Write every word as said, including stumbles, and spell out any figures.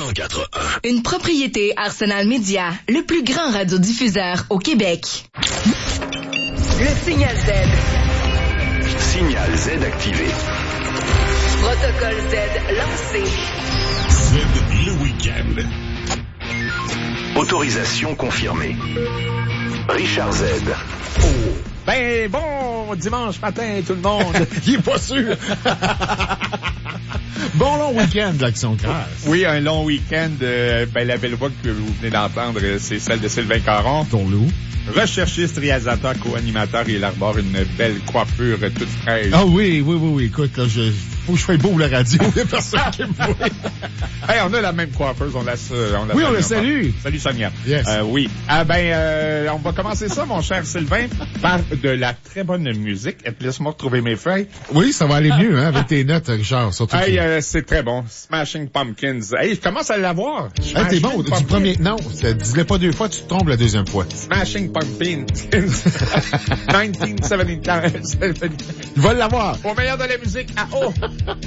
cent quatre point un. Une propriété Arsenal Média, le plus grand radiodiffuseur au Québec. Le signal Z. Signal Z activé. Protocole Z lancé. Z le week-end. Autorisation confirmée. Richard Z. Oh. Ben, bon dimanche matin, tout le monde. Il est pas sûr. Bon long week-end d'Action Crasse. Oui, un long week-end. Euh, ben, la belle voix que vous venez d'entendre, c'est celle de Sylvain Caron. Ton loup. Recherchiste, réalisateur, co-animateur, il arbore une belle coiffure toute fraîche. Ah oui, oui, oui, oui. Écoute, là, je, faut que je fasse beau la radio. Il y a personne qui me voit. Hey, on a la même coiffeuse, on la, on la Oui, on la salue. Salut Sonia. Yes. Euh, oui. Ah ben, euh, on va commencer ça, mon cher Sylvain, par de la très bonne musique. Et puis laisse-moi retrouver mes feuilles. Oui, ça va aller mieux, hein, avec tes notes, Richard. Surtout Hey, que... euh, c'est très bon. Smashing Pumpkins. Hey, je commence à l'avoir. Hey, t'es bon, du premier, non, dis-le pas deux fois, tu te trompes la deuxième fois. Smashing Pumpkins. dix-neuf soixante-quinze. Il va l'avoir. Au meilleur de la musique à haut.